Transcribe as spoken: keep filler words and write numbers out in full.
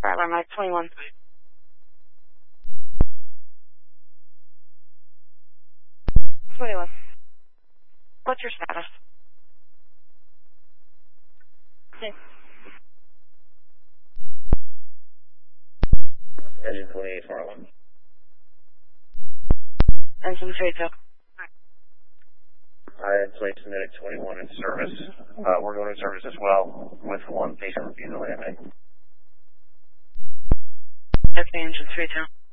Bravo, Mike twenty-one. twenty-one. What's your status? Okay. Engine twenty-eight, four one. Engine three two. I had placed Medic twenty-one in service. Uh, we're going to service as well with one patient refusal landing. Okay, engine three two.